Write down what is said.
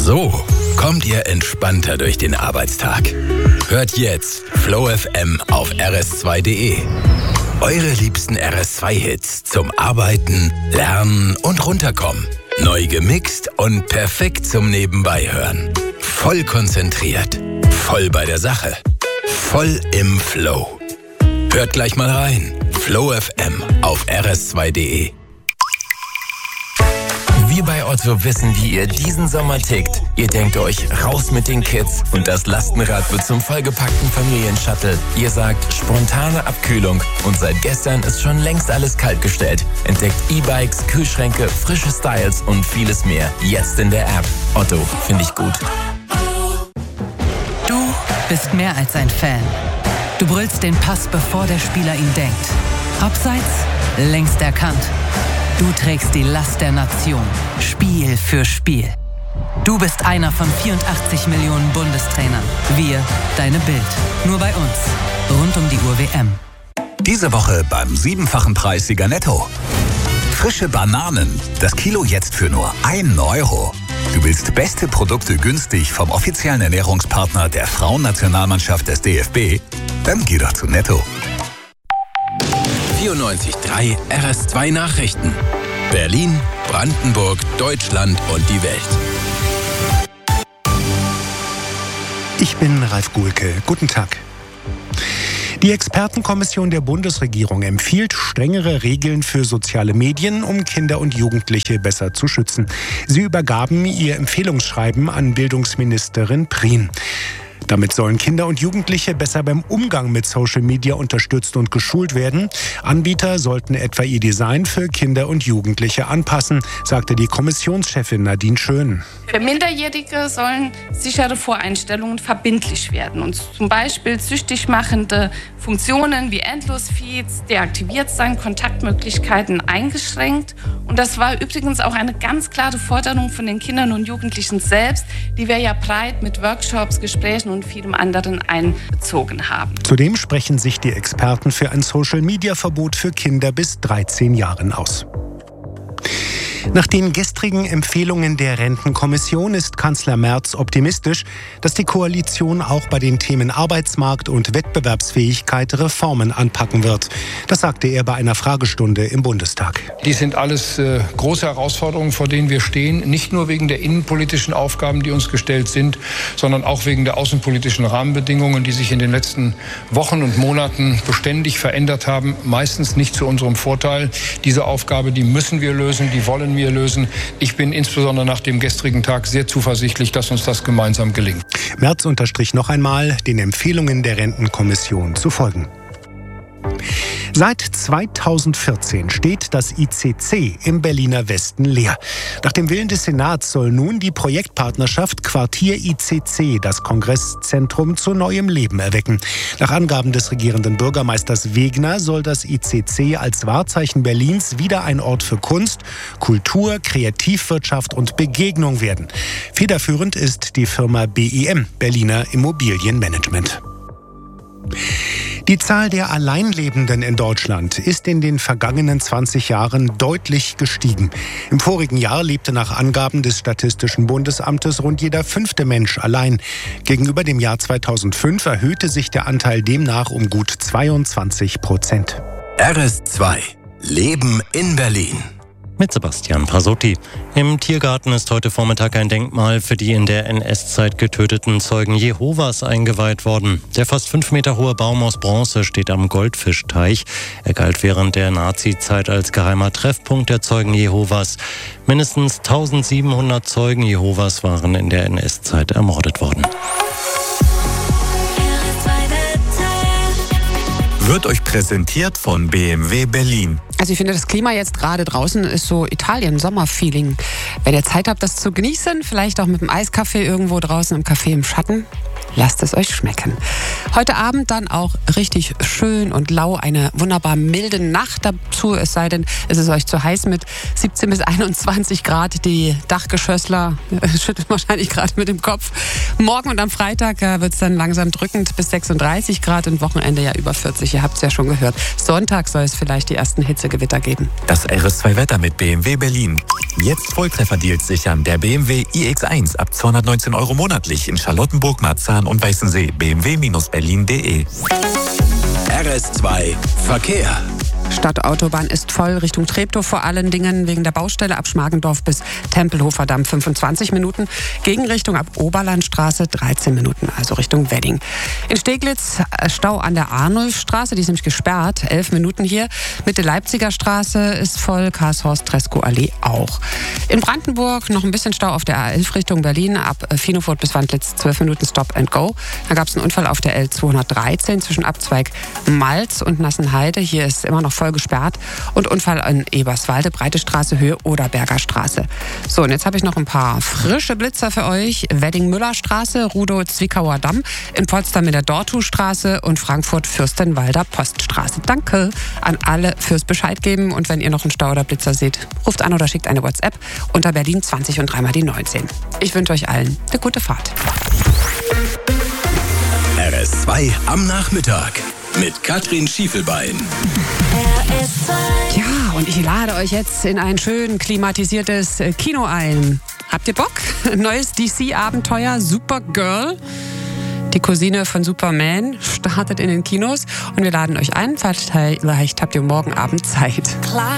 So kommt ihr entspannter durch den Arbeitstag. Hört jetzt Flow FM auf rs2.de. Eure liebsten RS2-Hits zum Arbeiten, Lernen und Runterkommen. Neu gemixt und perfekt zum Nebenbeihören. Voll konzentriert, voll bei der Sache, voll im Flow. Hört gleich mal rein. Flow FM auf rs2.de. Wir bei Otto wissen, wie ihr diesen Sommer tickt. Ihr denkt euch, raus mit den Kids und das Lastenrad wird zum vollgepackten Familienshuttle. Ihr sagt, spontane Abkühlung und seit gestern ist schon längst alles kaltgestellt. Entdeckt E-Bikes, Kühlschränke, frische Styles und vieles mehr. Jetzt in der App. Otto, finde ich gut. Du bist mehr als ein Fan. Du brüllst den Pass, bevor der Spieler ihn denkt. Abseits, längst erkannt. Du trägst die Last der Nation, Spiel für Spiel. Du bist einer von 84 Millionen Bundestrainern. Wir, deine Bild. Nur bei uns. Rund um die Uhr WM. Diese Woche beim 7-fachen Preissieger Netto. Frische Bananen. Das Kilo jetzt für nur 1 Euro. Du willst beste Produkte günstig vom offiziellen Ernährungspartner der Frauennationalmannschaft des DFB? Dann geh doch zu Netto. 94.3 RS2 Nachrichten. Berlin, Brandenburg, Deutschland und die Welt. Ich bin Ralf Guhlke. Guten Tag. Die Expertenkommission der Bundesregierung empfiehlt strengere Regeln für soziale Medien, um Kinder und Jugendliche besser zu schützen. Sie übergaben ihr Empfehlungsschreiben an Bildungsministerin Prien. Damit sollen Kinder und Jugendliche besser beim Umgang mit Social Media unterstützt und geschult werden. Anbieter sollten etwa ihr Design für Kinder und Jugendliche anpassen, sagte die Kommissionschefin Nadine Schön. Für Minderjährige sollen sichere Voreinstellungen verbindlich werden und zum Beispiel süchtig machende Funktionen wie Endlosfeeds deaktiviert sein, Kontaktmöglichkeiten eingeschränkt. Und das war übrigens auch eine ganz klare Forderung von den Kindern und Jugendlichen selbst, die wir ja breit mit Workshops, Gesprächen und vielem anderen einbezogen haben. Zudem sprechen sich die Experten für ein Social-Media-Verbot für Kinder bis 13 Jahren aus. Nach den gestrigen Empfehlungen der Rentenkommission ist Kanzler Merz optimistisch, dass die Koalition auch bei den Themen Arbeitsmarkt und Wettbewerbsfähigkeit Reformen anpacken wird. Das sagte er bei einer Fragestunde im Bundestag. Dies sind alles große Herausforderungen, vor denen wir stehen. Nicht nur wegen der innenpolitischen Aufgaben, die uns gestellt sind, sondern auch wegen der außenpolitischen Rahmenbedingungen, die sich in den letzten Wochen und Monaten beständig verändert haben. Meistens nicht zu unserem Vorteil. Diese Aufgabe, die müssen wir lösen, die wollen wir lösen. Ich bin insbesondere nach dem gestrigen Tag sehr zuversichtlich, dass uns das gemeinsam gelingt. Merz unterstrich noch einmal, den Empfehlungen der Rentenkommission zu folgen. Seit 2014 steht das ICC im Berliner Westen leer. Nach dem Willen des Senats soll nun die Projektpartnerschaft Quartier ICC das Kongresszentrum zu neuem Leben erwecken. Nach Angaben des regierenden Bürgermeisters Wegner soll das ICC als Wahrzeichen Berlins wieder ein Ort für Kunst, Kultur, Kreativwirtschaft und Begegnung werden. Federführend ist die Firma BIM, Berliner Immobilienmanagement. Die Zahl der Alleinlebenden in Deutschland ist in den vergangenen 20 Jahren deutlich gestiegen. Im vorigen Jahr lebte nach Angaben des Statistischen Bundesamtes rund jeder 5. Mensch allein. Gegenüber dem Jahr 2005 erhöhte sich der Anteil demnach um gut 22%. RS2 Leben in Berlin. Mit Sebastian Pasotti. Im Tiergarten ist heute Vormittag ein Denkmal für die in der NS-Zeit getöteten Zeugen Jehovas eingeweiht worden. Der fast 5 Meter hohe Baum aus Bronze steht am Goldfischteich. Er galt während der Nazi-Zeit als geheimer Treffpunkt der Zeugen Jehovas. Mindestens 1700 Zeugen Jehovas waren in der NS-Zeit ermordet worden. Wird euch präsentiert von BMW Berlin. Also ich finde, das Klima jetzt gerade draußen ist so Italien-Sommer-Feeling. Wenn ihr Zeit habt, das zu genießen, vielleicht auch mit einem Eiskaffee irgendwo draußen im Café im Schatten, lasst es euch schmecken. Heute Abend dann auch richtig schön und lau, eine wunderbar milde Nacht dazu, es sei denn, es ist euch zu heiß mit 17 bis 21 Grad. Die Dachgeschossler schütteln wahrscheinlich gerade mit dem Kopf. Morgen und am Freitag wird es dann langsam drückend bis 36 Grad und Wochenende ja über 40. Ihr habt es ja schon gehört. Sonntag soll es vielleicht die ersten Hitzegewitter geben. Das RS2-Wetter mit BMW Berlin. Jetzt Volltreffer-Deals sichern. Der BMW iX1 ab 219 € monatlich in Charlottenburg, Marzahn und Weißensee. bmw-berlin.de. RS2 Verkehr. Stadtautobahn ist voll Richtung Treptow, vor allen Dingen wegen der Baustelle ab Schmargendorf bis Tempelhofer Damm 25 Minuten, Gegenrichtung ab Oberlandstraße 13 Minuten, also Richtung Wedding. In Steglitz Stau an der Arnulfstraße, die ist nämlich gesperrt, 11 Minuten hier. Mitte Leipziger Straße ist voll, Karlshorst-Treskow-Allee auch. In Brandenburg noch ein bisschen Stau auf der A11 Richtung Berlin, ab Finofurt bis Wandlitz 12 Minuten Stop and Go. Da gab es einen Unfall auf der L213 zwischen Abzweig Malz und Nassenheide, hier ist immer noch voll gesperrt, und Unfall in Eberswalde, Breite Straße, Höhe Oderberger Straße. So, und jetzt habe ich noch ein paar frische Blitzer für euch. Wedding-Müller-Straße, Rudow-Zwickauer Damm, in Potsdam in der Dortu-Straße und Frankfurt-Fürstenwalder Poststraße. Danke an alle fürs Bescheid geben, und wenn ihr noch einen Stau oder Blitzer seht, ruft an oder schickt eine WhatsApp unter Berlin 20 und 3 die 19. Ich wünsche euch allen eine gute Fahrt. RS2 am Nachmittag mit Katrin Schiefelbein. Ja, und ich lade euch jetzt in ein schön klimatisiertes Kino ein. Habt ihr Bock? Neues DC-Abenteuer Supergirl. Die Cousine von Superman startet in den Kinos und wir laden euch ein. Vielleicht habt ihr morgen Abend Zeit.